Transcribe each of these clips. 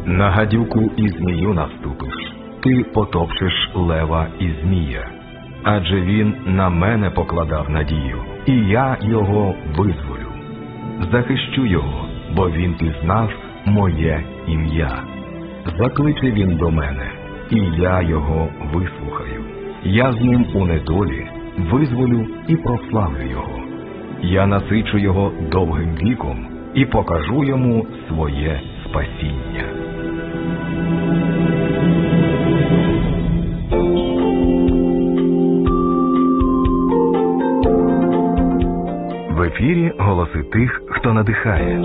На гадюку і змію наступиш, ти потопчеш лева і змія. Адже він на мене покладав надію, і я його визволю. Захищу його, бо він пізнав моє ім'я. Закличе він до мене, і я його вислухаю. Я з ним у недолі визволю і прославлю його. Я насичу його довгим віком і покажу йому своє спасіння. В ефірі голоси тих, хто надихає.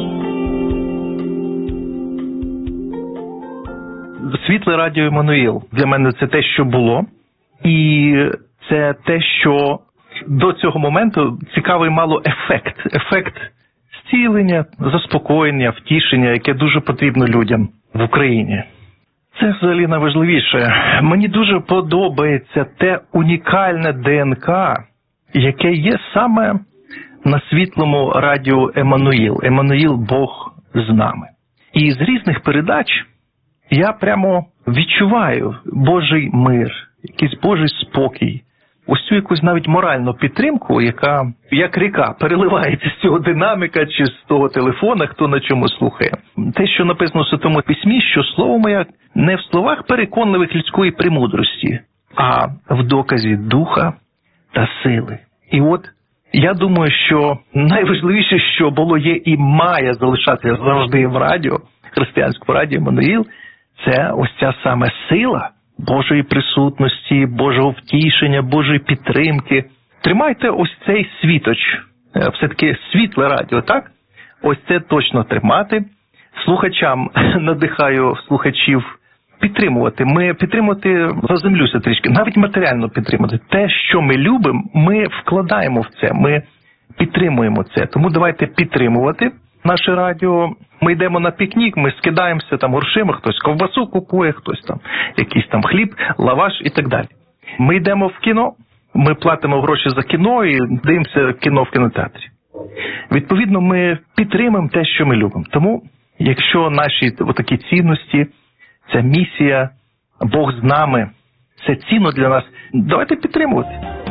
Світле радіо Еммануїл. Для мене це те, що було. І це те, що до цього моменту цікавий мало ефект. Ефект зцілення, заспокоєння, втішення, яке дуже потрібно людям в Україні. Це взагалі найважливіше. Мені дуже подобається те унікальне ДНК, яке є саме на світлому радіо Еммануїл. Еммануїл – Бог з нами. І з різних передач я прямо відчуваю Божий мир, якийсь Божий спокій, ось цю якусь навіть моральну підтримку, яка, як ріка, переливається з цього динаміка чи з того телефона, хто на чому слухає. Те, що написано в Святому Письмі, що слово моє не в словах переконливих людської премудрості, а в доказі духа та сили. І от я думаю, що найважливіше, що було, є і має залишатися завжди в радіо, християнському радіо Еммануїл, це ось ця саме сила Божої присутності, Божого втішення, Божої підтримки. Тримайте ось цей світоч, все-таки світле радіо, так? Ось це точно тримати. Слухачам надихаю слухачів підтримувати. Ми підтримувати, заземлюся трішки, навіть матеріально підтримувати. Те, що ми любимо, ми вкладаємо в це, ми підтримуємо це. Тому давайте підтримувати наше радіо. Ми йдемо на пікнік, ми скидаємося там грошима, хтось ковбасу купує, хтось там якийсь там хліб, лаваш і так далі. Ми йдемо в кіно, ми платимо гроші за кіно і дивимося кіно в кінотеатрі. Відповідно, ми підтримуємо те, що ми любимо. Тому, якщо наші такі цінності, ця місія, Бог з нами, це цінно для нас, давайте підтримувати.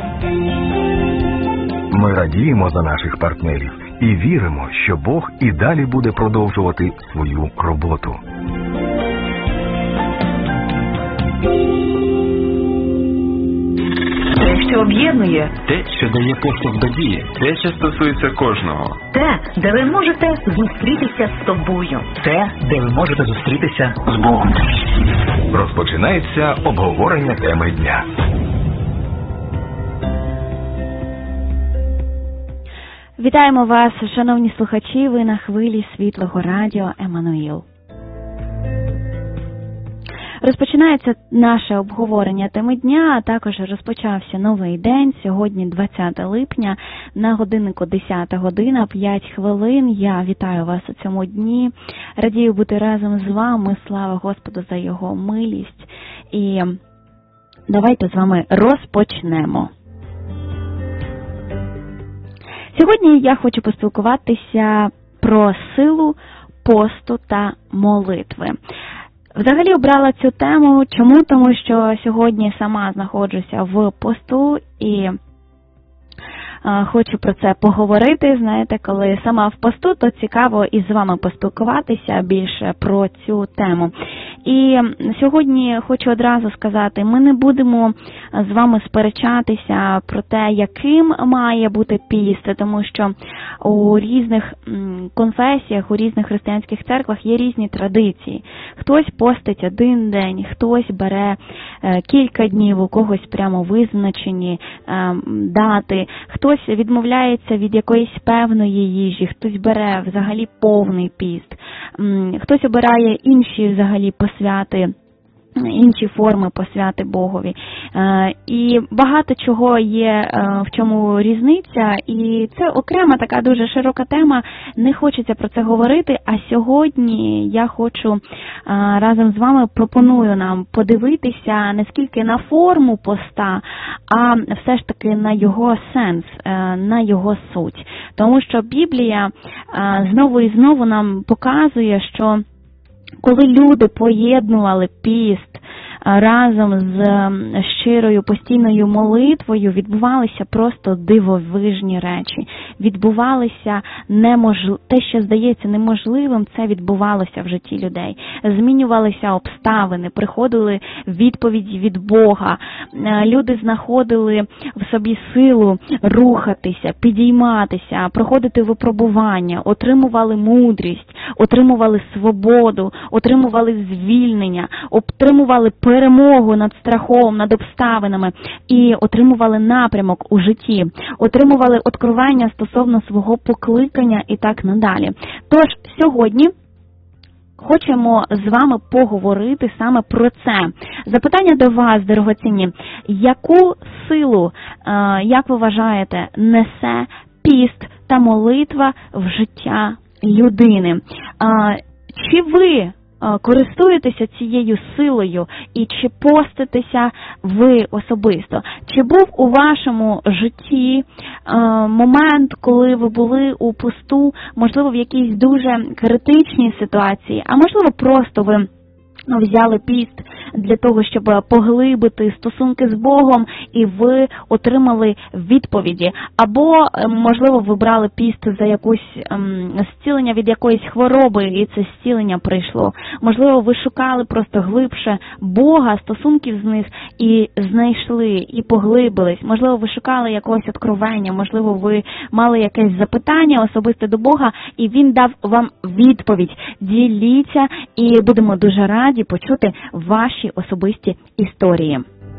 Ми радіємо за наших партнерів і віримо, що Бог і далі буде продовжувати свою роботу. Те, що об'єднує. Те, що дає поштовх до дії. Те, що стосується кожного. Те, де ви можете зустрітися з собою. Те, де ви можете зустрітися з Богом. Розпочинається обговорення теми дня. Вітаємо вас, шановні слухачі, ви на хвилі світлого радіо Еммануїл. Розпочинається наше обговорення теми дня, а також розпочався новий день. Сьогодні 20 липня, на годиннику 10 година, 5 хвилин. Я вітаю вас у цьому дні. Радію бути разом з вами. Слава Господу за його милість. І давайте з вами розпочнемо. Сьогодні я хочу поспілкуватися про силу посту та молитви. Взагалі обрала цю тему, чому? Тому що сьогодні сама знаходжуся в посту і хочу про це поговорити. Знаєте, коли сама в посту, то цікаво і з вами поспілкуватися більше про цю тему. І сьогодні хочу одразу сказати, ми не будемо з вами сперечатися про те, яким має бути піст, тому що у різних конфесіях, у різних християнських церквах є різні традиції. Хтось постить один день, хтось бере кілька днів, у когось прямо визначені дати, хтось відмовляється від якоїсь певної їжі, хтось бере взагалі повний піст, хтось обирає інші взагалі посвяти, інші форми посвяти Богові. І багато чого є, в чому різниця, і це окрема така дуже широка тема, не хочеться про це говорити, а сьогодні я хочу разом з вами, пропоную нам подивитися не скільки на форму поста, а все ж таки на його сенс, на його суть. Тому що Біблія знову і знову нам показує, що коли люди поєднували піст разом з щирою постійною молитвою, відбувалися просто дивовижні речі. Відбувалися те, що здається неможливим, це відбувалося в житті людей. Змінювалися обставини, приходили відповіді від Бога. Люди знаходили в собі силу рухатися, підійматися, проходити випробування, отримували мудрість, отримували свободу, отримували звільнення, отримували перемогу над страхом, над обставинами і отримували напрямок у житті, отримували откровення стосовно свого покликання і так надалі. Тож, сьогодні хочемо з вами поговорити саме про це. Запитання до вас, дорогоцінні. Яку силу, як ви вважаєте, несе піст та молитва в життя людини? Чи ви користуєтеся цією силою і чи поститеся ви особисто? Чи був у вашому житті момент, коли ви були у посту, можливо, в якійсь дуже критичній ситуації, а можливо, просто ви взяли піст для того, щоб поглибити стосунки з Богом, і ви отримали відповіді. Або, можливо, ви брали піст за якусь зцілення від якоїсь хвороби, і це зцілення прийшло. Можливо, ви шукали просто глибше Бога, стосунків з них, і знайшли, і поглибились. Можливо, ви шукали якогось откровення, можливо, ви мали якесь запитання особисте до Бога, і Він дав вам відповідь. Діліться, і будемо дуже раді почути ваші особисті історії.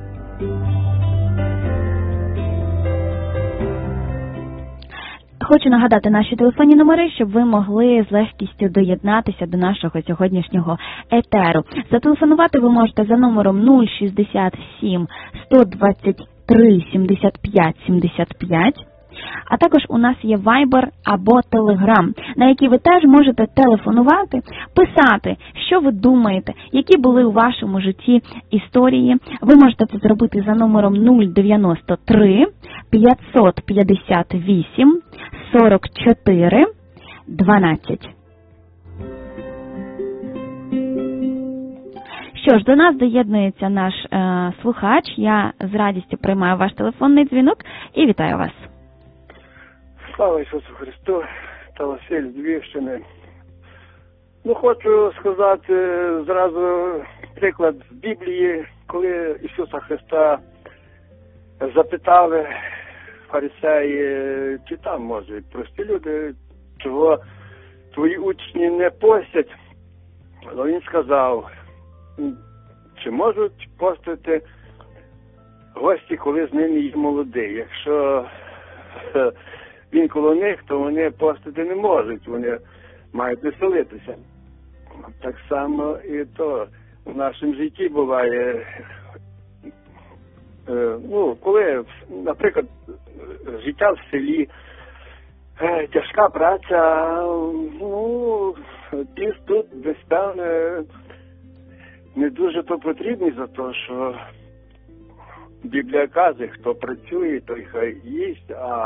Хочу нагадати наші телефонні номери, щоб ви могли з легкістю доєднатися до нашого сьогоднішнього етеру. Зателефонувати ви можете за номером 067 123 75 75. А також у нас є Viber або Telegram, на які ви теж можете телефонувати, писати, що ви думаєте, які були у вашому житті історії. Ви можете це зробити за номером 093 558 44 12. Що ж, до нас доєднується наш слухач. Я з радістю приймаю ваш телефонний дзвінок і вітаю вас. Слава Ісусу Христу, та Василь з Львівщини. Хочу сказати зразу приклад з Біблії, коли Ісуса Христа запитали фарисеї, чи там, може, прості люди, чого твої учні не постять. Але він сказав, чи можуть постити гості, коли з ними є молоді. Якщо він коло них, то вони постити не можуть, вони мають веселитися. Так само і то в нашому житті буває. Коли, наприклад, життя в селі, тяжка праця, піст тут, десь певне, не дуже то потрібний за те, що Біблія каже, хто працює, той хай їсть, а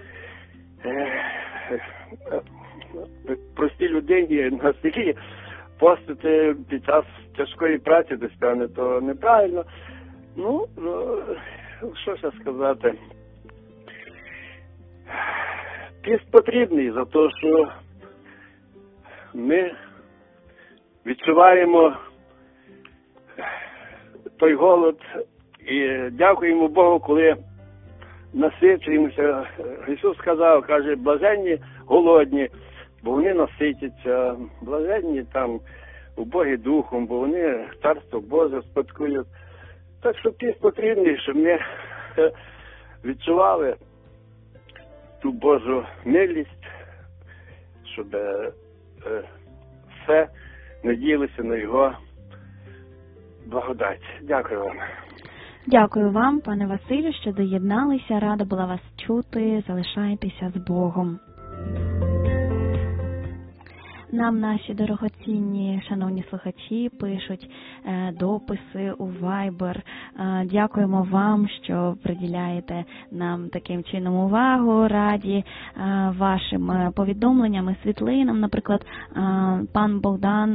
простій людині на селі постити під час тяжкої праці, десь певне, то неправильно. Що ще сказати? Піст потрібний за те, що ми відчуваємо той голод і дякуємо Богу, коли насичуємося. Ісус сказав, каже, блаженні голодні, бо вони наситяться, блаженні там убогі духом, бо вони Царство Боже спадкують. Так що піст потрібний, щоб ми відчували ту Божу милість, щоб все надіялися на Його благодать. Дякую вам. Дякую вам, пане Василю, що доєдналися. Рада була вас чути. Залишайтеся з Богом. Нам наші дорогоцінні, шановні слухачі, пишуть дописи у Viber. Дякуємо вам, що приділяєте нам таким чином увагу. Раді вашим повідомленням і світлинам. Наприклад, пан Богдан